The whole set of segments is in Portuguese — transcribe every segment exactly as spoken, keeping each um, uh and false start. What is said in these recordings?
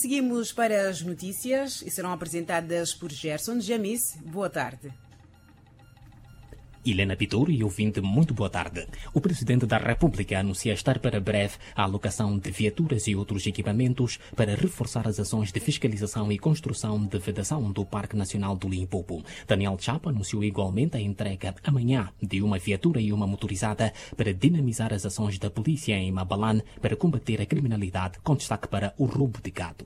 seguimos para as notícias e serão apresentadas por Gerson Jamis. Boa tarde. Helena Pitor e ouvinte, muito boa tarde. O Presidente da República anuncia estar para breve a alocação de viaturas e outros equipamentos para reforçar as ações de fiscalização e construção de vedação do Parque Nacional do Limpopo. Daniel Chapo anunciou igualmente a entrega amanhã de uma viatura e uma motorizada para dinamizar as ações da polícia em Mabalane para combater a criminalidade, com destaque para o roubo de gado.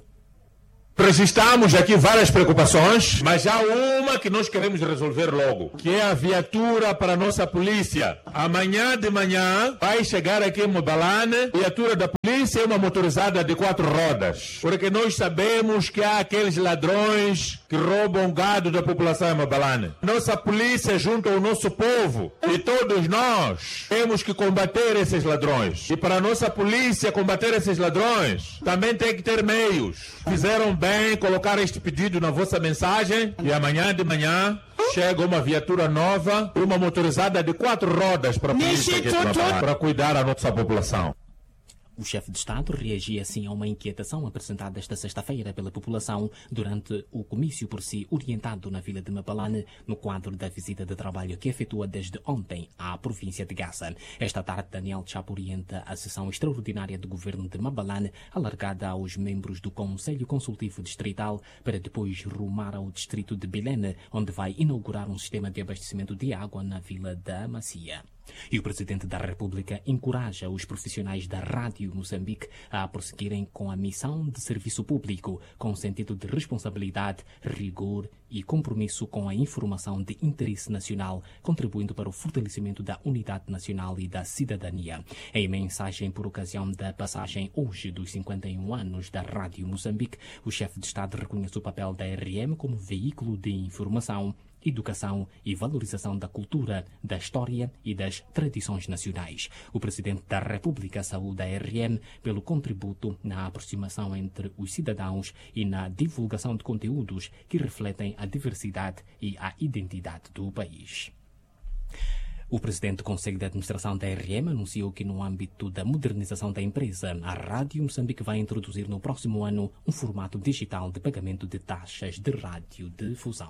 Registramos aqui várias preocupações, mas há uma que nós queremos resolver logo, que é a viatura para a nossa polícia. Amanhã de manhã vai chegar aqui em Mabalane, viatura da polícia e uma motorizada de quatro rodas. Porque nós sabemos que há aqueles ladrões que roubam gado da população em Mabalane. Nossa polícia junto ao nosso povo e todos nós temos que combater esses ladrões. E para a nossa polícia combater esses ladrões, também tem que ter meios. Fizeram bem Bem, colocar este pedido na vossa mensagem e amanhã de manhã chega uma viatura nova e uma motorizada de quatro rodas para a polícia aqui para cuidar da nossa população. O chefe de Estado reagia assim a uma inquietação apresentada esta sexta-feira pela população durante o comício por si orientado na vila de Mabalane, no quadro da visita de trabalho que efetua desde ontem à província de Gaza. Esta tarde, Daniel Chapo orienta a sessão extraordinária do governo de Mabalane, alargada aos membros do Conselho Consultivo Distrital, para depois rumar ao distrito de Bilene, onde vai inaugurar um sistema de abastecimento de água na vila da Macia. E o Presidente da República encoraja os profissionais da Rádio Moçambique a prosseguirem com a missão de serviço público, com sentido de responsabilidade, rigor e compromisso com a informação de interesse nacional, contribuindo para o fortalecimento da unidade nacional e da cidadania. Em mensagem por ocasião da passagem hoje dos cinquenta e um anos da Rádio Moçambique, o chefe de Estado reconhece o papel da R M como veículo de informação, educação e valorização da cultura, da história e das tradições nacionais. O Presidente da República saúda a R M pelo contributo na aproximação entre os cidadãos e na divulgação de conteúdos que refletem a diversidade e a identidade do país. O presidente do Conselho de Administração da R M anunciou que, no âmbito da modernização da empresa, a Rádio Moçambique vai introduzir no próximo ano um formato digital de pagamento de taxas de radiodifusão.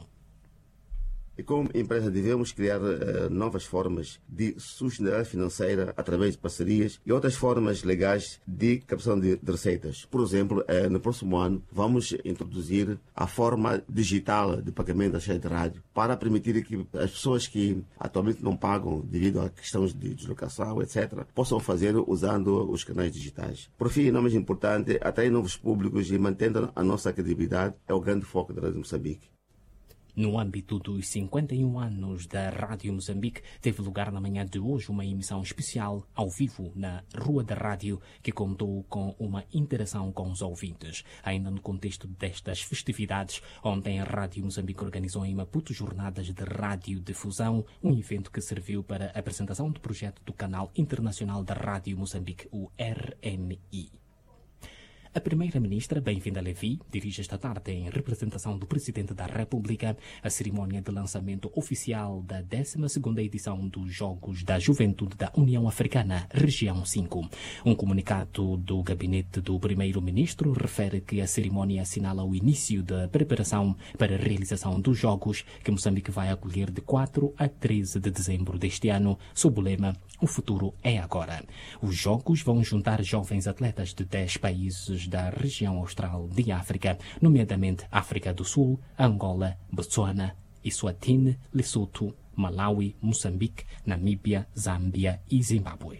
E como empresa devemos criar uh, novas formas de sustentabilidade financeira através de parcerias e outras formas legais de captação de, de receitas. Por exemplo, uh, no próximo ano vamos introduzir a forma digital de pagamento das redes de rádio para permitir que as pessoas que atualmente não pagam devido a questões de deslocação, etcétera, possam fazer usando os canais digitais. Por fim, não mais importante, atrair novos públicos e mantendo a nossa credibilidade é o grande foco da Rádio Moçambique. No âmbito dos cinquenta e um anos da Rádio Moçambique, teve lugar na manhã de hoje uma emissão especial ao vivo na Rua da Rádio, que contou com uma interação com os ouvintes. Ainda no contexto destas festividades, ontem a Rádio Moçambique organizou em Maputo jornadas de radiodifusão, um evento que serviu para a apresentação do projeto do Canal Internacional da Rádio Moçambique, o R M I. A Primeira-Ministra, Bem-vinda Levi, dirige esta tarde, em representação do Presidente da República, a cerimónia de lançamento oficial da décima segunda edição dos Jogos da Juventude da União Africana, Região cinco. Um comunicado do gabinete do Primeiro-Ministro refere que a cerimónia assinala o início da preparação para a realização dos Jogos, que Moçambique vai acolher de quatro a treze de dezembro deste ano, sob o lema "O futuro é agora". Os Jogos vão juntar jovens atletas de dez países da região austral de África, nomeadamente África do Sul, Angola, Botsuana, Eswatini, Lesotho, Malawi, Moçambique, Namíbia, Zâmbia e Zimbábue.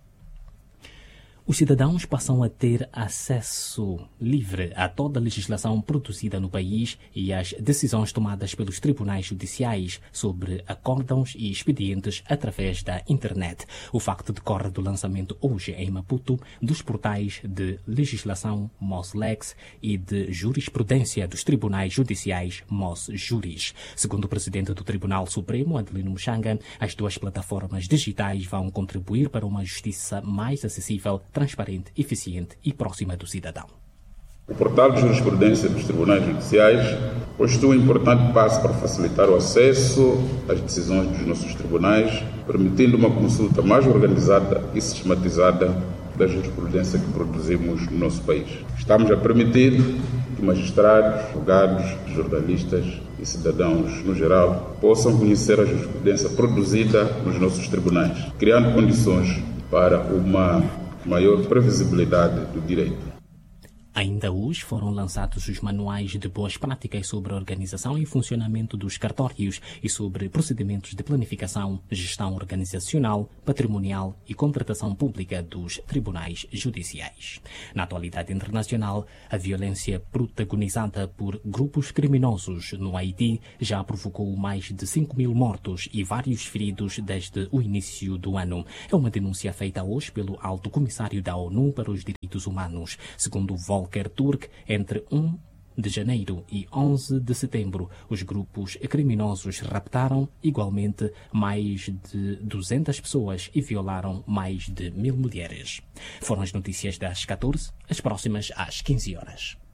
Os cidadãos passam a ter acesso livre a toda a legislação produzida no país e às decisões tomadas pelos tribunais judiciais sobre acórdãos e expedientes através da internet. O facto decorre do lançamento hoje em Maputo dos portais de legislação MOSLEX e de jurisprudência dos tribunais judiciais MOSJuris. Segundo o presidente do Tribunal Supremo, Adelino Muxanga, as duas plataformas digitais vão contribuir para uma justiça mais acessível, transparente, eficiente e próxima do cidadão. O portal de jurisprudência dos tribunais judiciais constitui um importante passo para facilitar o acesso às decisões dos nossos tribunais, permitindo uma consulta mais organizada e sistematizada da jurisprudência que produzimos no nosso país. Estamos a permitir que magistrados, advogados, jornalistas e cidadãos, no geral, possam conhecer a jurisprudência produzida nos nossos tribunais, criando condições para uma maior previsibilidade do direito. Ainda hoje foram lançados os manuais de boas práticas sobre a organização e funcionamento dos cartórios e sobre procedimentos de planificação, gestão organizacional, patrimonial e contratação pública dos tribunais judiciais. Na atualidade internacional, a violência protagonizada por grupos criminosos no Haiti já provocou mais de cinco mil mortos e vários feridos desde o início do ano. É uma denúncia feita hoje pelo Alto Comissário da ONU para os Direitos Humanos. Segundo Volker Turk, entre um de janeiro e onze de setembro, os grupos criminosos raptaram igualmente mais de duzentas pessoas e violaram mais de mil mulheres. Foram as notícias das catorze, as próximas às quinze horas.